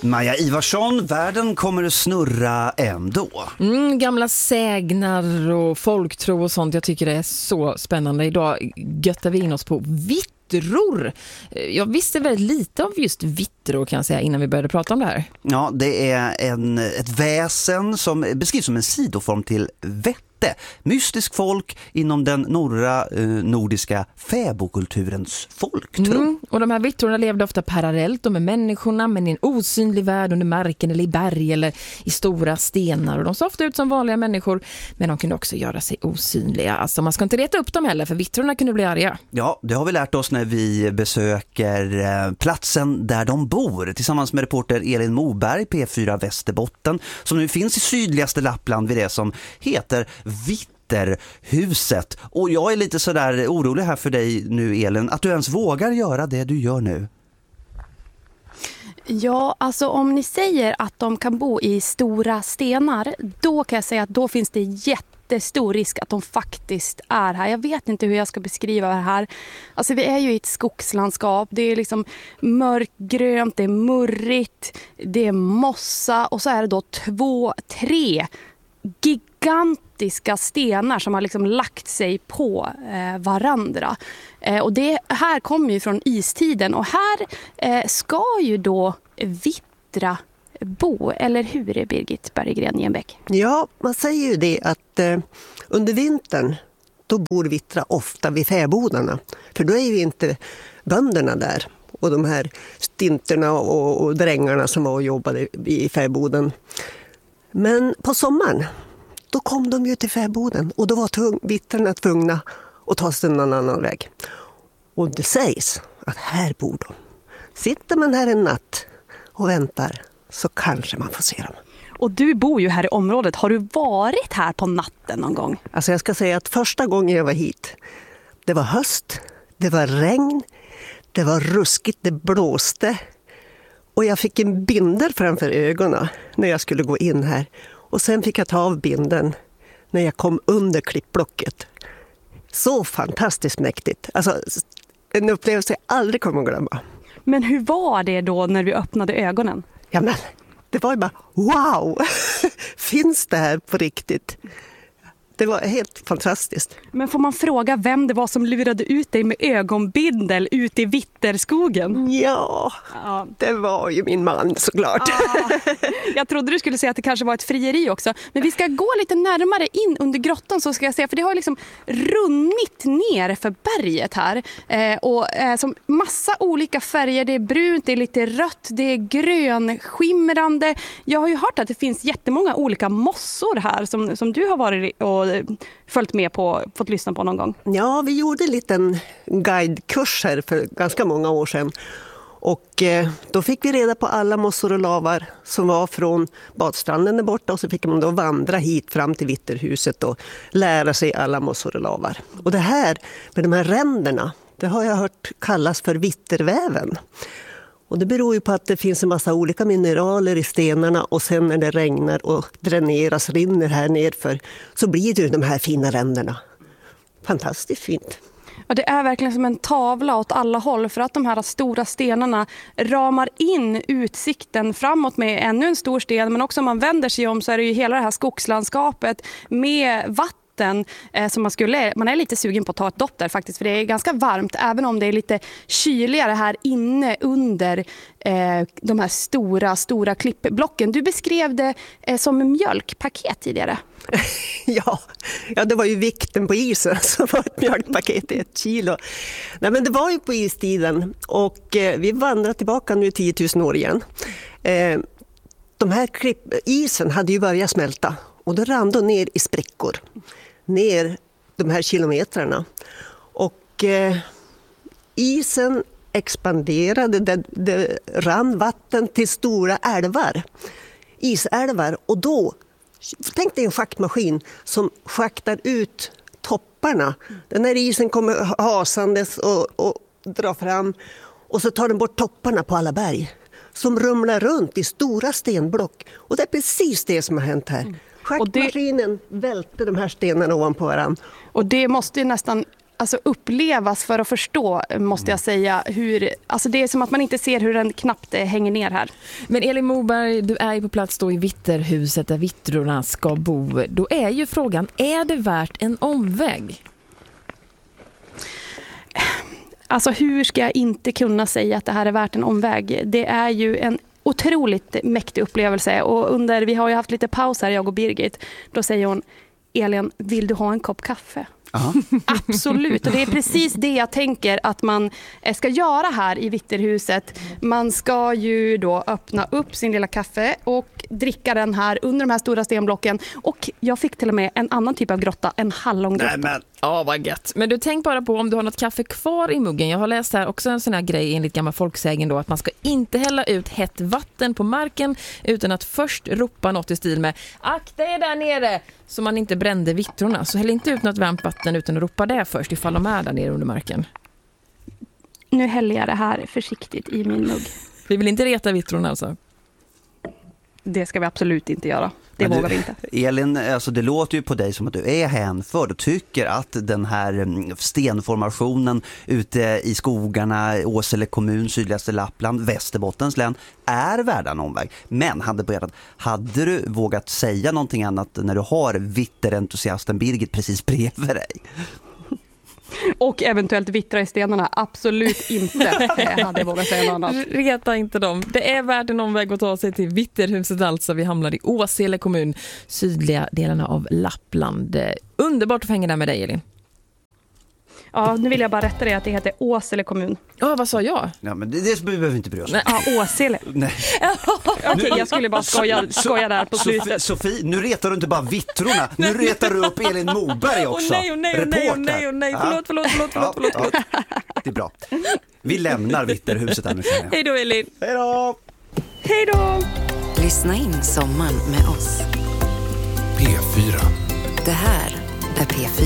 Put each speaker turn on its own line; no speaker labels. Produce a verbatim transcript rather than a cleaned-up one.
Maja Ivarsson, världen kommer att snurra ändå.
Mm, gamla sägnar och folktro och sånt. Jag tycker det är så spännande. Idag göttar vi in oss på vittror. Jag visste väldigt lite om just vittror kan jag säga innan vi började prata om det här.
Ja, det är en, ett väsen som beskrivs som en sidoform till vett. Mystisk folk inom den norra eh, nordiska fäbokulturens folktro.
Mm, och de här vittrorna levde ofta parallellt med människorna, men i en osynlig värld under marken eller i berg eller i stora stenar. Och de såg ofta ut som vanliga människor, men de kunde också göra sig osynliga. Alltså man ska inte reta upp dem heller, för vittrorna kunde bli arga.
Ja, det har vi lärt oss när vi besöker eh, platsen där de bor. Tillsammans med reporter Elin Moberg, P fyra Västerbotten, som nu finns i sydligaste Lappland vid det som heter Vitterhuset. Och jag är lite sådär orolig här för dig nu, Elin, att du ens vågar göra det du gör nu.
Ja, alltså om ni säger att de kan bo i stora stenar, då kan jag säga att då finns det jättestor risk att de faktiskt är här. Jag vet inte hur jag ska beskriva det här. Alltså vi är ju i ett skogslandskap. Det är liksom mörkgrönt, det är murrigt, det är mossa och så är det då två, tre gigantiska stenar som har liksom lagt sig på eh, varandra. Eh, och det här kommer ju från istiden och här eh, ska ju då vittra bo, eller hur är Birgit Berggren-Jenbeck?
Ja, man säger ju det att eh, under vintern då bor vittra ofta vid fäbodarna. För då är ju inte bönderna där och de här stinterna och, och drängarna som var och jobbade i fäboden. Men på sommaren, då kom de ju till fäboden och då var tvung, vittrarna tvungna att ta sig någon annan väg. Och det sägs att här bor de. Sitter man här en natt och väntar så kanske man får se dem.
Och du bor ju här i området. Har du varit här på natten någon gång?
Alltså jag ska säga att första gången jag var hit, det var höst, det var regn, det var ruskigt, det blåste. Och jag fick en bindel framför ögonen när jag skulle gå in här. Och sen fick jag ta av bindeln när jag kom under klippblocket. Så fantastiskt mäktigt. Alltså en upplevelse jag aldrig kommer att glömma.
Men hur var det då när vi öppnade ögonen?
Ja men, det var ju bara wow! Finns det här på riktigt? Det var helt fantastiskt.
Men får man fråga vem det var som lurade ut dig med ögonbindel ute i Vitterskogen?
Ja, ja, det var ju min man såklart.
Ah, jag trodde du skulle säga att det kanske var ett frieri också. Men vi ska gå lite närmare in under grottan så ska jag säga. För det har liksom runnit ner för berget här. Eh, och eh, som massa olika färger. Det är brunt, det är lite rött, det är grönskimrande. Jag har ju hört att det finns jättemånga olika mossor här som, som du har varit och följt med på, fått lyssna på någon gång.
Ja, vi gjorde en liten guidekurs här för ganska många år sedan. Och eh, då fick vi reda på alla mossor och lavar som var från badstranden där borta. Och så fick man då vandra hit fram till Vitterhuset och lära sig alla mossor och lavar. Och det här med de här ränderna, det har jag hört kallas för vitterväven. Och det beror ju på att det finns en massa olika mineraler i stenarna och sen när det regnar och dräneras, rinner här nerför så blir det ju de här fina ränderna. Fantastiskt fint.
Ja, det är verkligen som en tavla åt alla håll för att de här stora stenarna ramar in utsikten framåt med ännu en stor sten. Men också om man vänder sig om så är det ju hela det här skogslandskapet med vatten. Eh, som man skulle, man är lite sugen på att ta ett dopp där faktiskt för det är ganska varmt även om det är lite kyligare här inne under eh, de här stora, stora klippblocken. Du beskrev det eh, som mjölkpaket tidigare.
ja, ja, det var ju vikten på isen som var ett mjölkpaket i ett kilo. Nej, men det var ju på istiden och eh, vi vandrar tillbaka nu tio tusen år igen. Eh, de här klipp, isen hade ju börjat smälta och det rann då ner i sprickor. Ner de här kilometrarna. Och eh, isen expanderade, det, det rann vatten till stora älvar. Isälvar. Och då, tänk dig en schaktmaskin som schaktar ut topparna. Den här isen kommer hasandes och, och drar fram. Och så tar den bort topparna på alla berg. Som rumlar runt i stora stenblock. Och det är precis det som har hänt här. Schaktmaskinen välte de här stenarna ovanpå varandra.
Och det måste ju nästan alltså, upplevas för att förstå, måste jag säga. Hur, alltså, det är som att man inte ser hur den knappt hänger ner här.
Men Elin Moberg, du är ju på plats då i Vitterhuset där vittrorna ska bo. Då är ju frågan, är det värt en omväg?
Alltså hur ska jag inte kunna säga att det här är värt en omväg? Det är ju en otroligt mäktig upplevelse. Och under, vi har ju haft lite paus här, jag och Birgit. Då säger hon, Elin, vill du ha en kopp kaffe?
Aha.
Absolut, och det är precis det jag tänker att man ska göra här i Vitterhuset. Man ska ju då öppna upp sin lilla kaffe och dricka den här under de här stora stenblocken. Och jag fick till och med en annan typ av grotta, en hallongrotta.
Nej, men...
Ja, vad gött. Men du, tänk bara på om du har något kaffe kvar i muggen. Jag har läst här också en sån här grej enligt gammal folksägen då, att man ska inte hälla ut hett vatten på marken utan att först ropa något i stil med akta er där nere, så man inte brände vittrorna. Så häll inte ut något varmt vatten utan att ropa det först ifall de är där nere under marken.
Nu häller jag det här försiktigt i min mugg.
Vi vill inte reta vittrorna alltså.
Det ska vi absolut inte göra. Det
Men
vågar
du,
vi inte.
Elin, alltså det låter ju på dig som att du är hänförd och tycker att den här stenformationen ute i skogarna, Åsele kommun, sydligaste Lappland, Västerbottens län är värd en omväg. Men hade, börjat, hade du vågat säga någonting annat när du har vitterentusiasten Birgit precis bredvid dig?
Och eventuellt vittra i stenarna. Absolut inte hade jag vågat säga något annat.
Reta inte dem. Det är värt en omväg att ta sig till Vitterhuset alltså. Vi hamnar i Åsele kommun, sydliga delarna av Lappland. Underbart att få hänga där med dig, Elin.
Ja, nu vill jag bara rätta dig att det heter Åsele kommun.
Ja, vad sa jag?
Ja, men det, det behöver vi inte bry oss om.
Ja, Åsele.
Nej.
Okej, okay, jag skulle bara skoja, skoja där på slutet.
Sofie, Sofie, nu retar du inte bara vittrorna. Nu retar du upp Elin Moberg också.
Åh nej, åh nej, åh nej, åh nej, åh nej. Förlåt, förlåt, förlåt, förlåt, förlåt, förlåt.
Ja, det är bra. Vi lämnar Vitterhuset här nu.
Hej då, Elin.
Hej då.
Hej då.
Lyssna in sommaren med oss.
P fyra.
Det här är P fyra.